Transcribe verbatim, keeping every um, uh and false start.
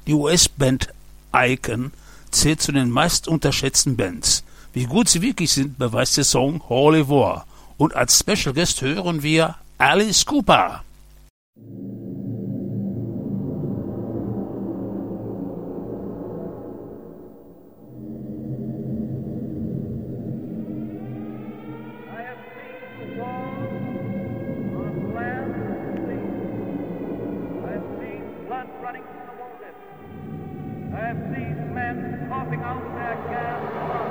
Die U S-Band Icon zählt zu den meist unterschätzten Bands. Wie gut sie wirklich sind, beweist der Song Holy War. Und als Special Guest hören wir Alice Cooper. I have seen men coughing out their gas.